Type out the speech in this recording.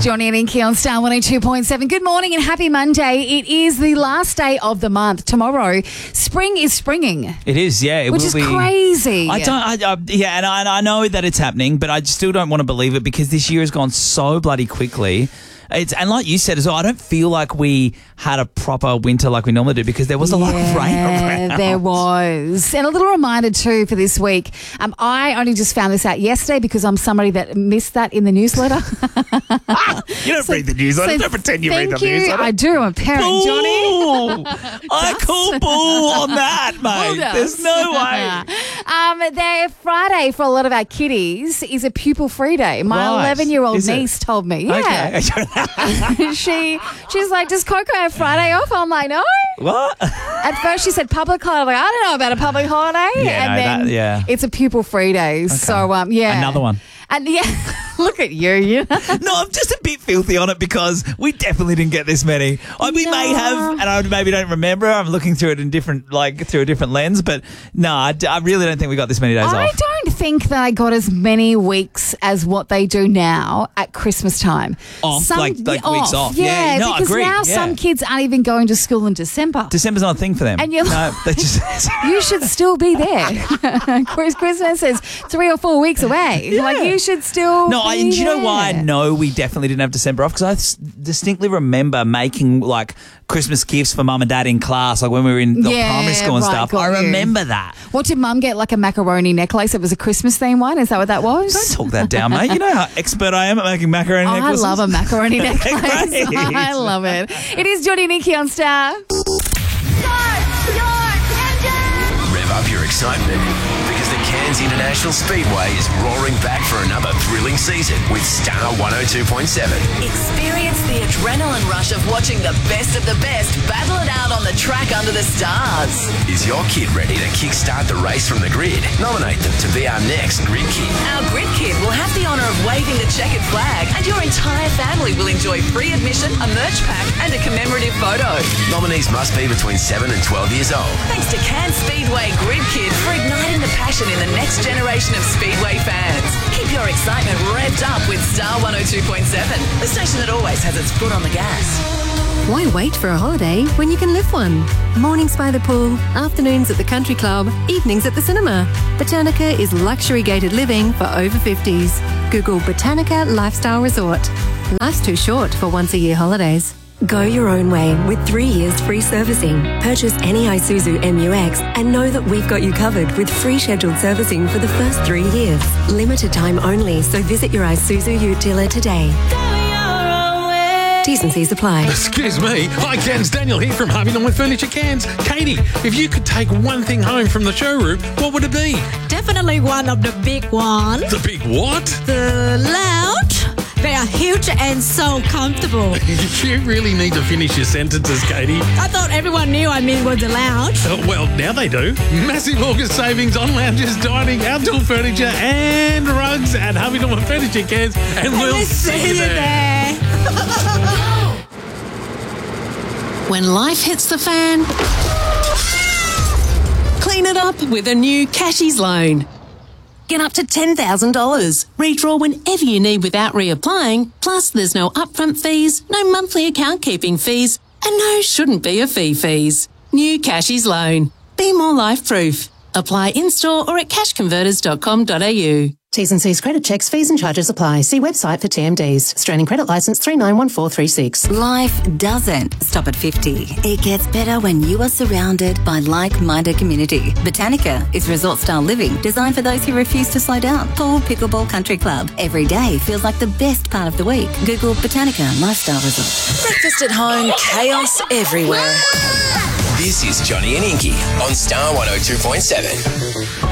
Johnny and Inky on Star 102.7. Good morning and happy Monday. It is the last day of the month. Tomorrow, spring is springing. It is, yeah. Which is crazy. I know that it's happening, but I still don't want to believe it because this year has gone so bloody quickly. And like you said as well, I don't feel like we had a proper winter like we normally do because there was a lot of rain around. There was. And a little reminder too for this week. I only just found this out yesterday because I'm somebody that missed that in the newsletter. You don't read the newsletter. Don't pretend you read the newsletter. I do. I'm a parent, Boo! Johnny. I call bull on that, mate. There's no way. Friday for a lot of our kiddies is a pupil-free day. My 11-year-old niece told me. Yeah. Okay. She's like, does Coco have Friday off? I'm like, no. What? At first she said public holiday. I'm like, I don't know about a public holiday. Yeah, and then it's a pupil-free day. Okay. So, Another one. And look at you. No, I'm just a bit filthy on it because we definitely didn't get this many. We may have, and I maybe don't remember. I'm looking through it in through a different lens, but no, I really don't think we got this many days off. I don't think that I got as many weeks as what they do now at Christmas time. Off, like weeks off. Yeah, no, because agreed. now some kids aren't even going to school in December. December's not a thing for them. And you're you should still be there. Christmas is 3 or 4 weeks away. Yeah. Like you should still be and do you know there. why I know we definitely didn't have December off? Because I distinctly remember making like Christmas gifts for mum and dad in class, like when we were in the primary school and stuff. I remember that. What did mum get, like a macaroni necklace? It was a Christmas themed one. Is that what that was? Don't talk that down, mate. You know how expert I am at making macaroni necklaces? I love a macaroni necklace. I love it. It is Johnny and Inky on Star. Rev up your excitement because the Cairns International Speedway is roaring back for another thrilling season with Star 102.7. Experience the adrenaline rush of watching the best battle it out on the track under the stars. Is your kid ready to kickstart the race from the grid? Nominate them to be our next Grid Kid. Our Grid Kid will have the honour of waving the checkered flag, and your entire family will enjoy free admission, a merch pack and a commemorative photo. Nominees must be between 7 and 12 years old. Thanks to Cairns Speedway Grid Kid for igniting the passion in the next generation of Speedway fans. Keep your excitement revved up with Star 102.7, the station that always has its foot on the gas. Why wait for a holiday when you can live one? Mornings by the pool, afternoons at the country club, evenings at the cinema. Botanica is luxury gated living for over 50s. Google Botanica Lifestyle Resort. Life's too short for once-a-year holidays. Go your own way with 3 years free servicing. Purchase any Isuzu MU-X and know that we've got you covered with free scheduled servicing for the first 3 years. Limited time only, so visit your Isuzu Ute dealer today. T's and C's apply. Excuse me. Hi, Cairns. Daniel here from Harvey Norman Furniture Cairns. Katie, if you could take one thing home from the showroom, what would it be? Definitely one of the big ones. The big what? The lounge. They are huge and so comfortable. You really need to finish your sentences, Katie. I thought everyone knew I mean was the lounge. Well, now they do. Massive August savings on lounges, dining, outdoor furniture and rugs at Harvey Norman Furniture Cairns. And we'll see you there. When life hits the fan, clean it up with a new Cashies loan. Get up to $10,000. Redraw whenever you need without reapplying. Plus, there's no upfront fees, no monthly account keeping fees, and no shouldn't be a fees. New Cashies loan. Be more life-proof. Apply in-store or at cashconverters.com.au. T's and C's credit checks, fees and charges apply. See website for TMDs. Australian Credit Licence 391436. Life doesn't stop at 50. It gets better when you are surrounded by like-minded community. Botanica is resort-style living designed for those who refuse to slow down. Pool, pickleball, country club. Every day feels like the best part of the week. Google Botanica Lifestyle Resort. Breakfast at home, chaos everywhere. This is Johnny and Inky on Star 102.7.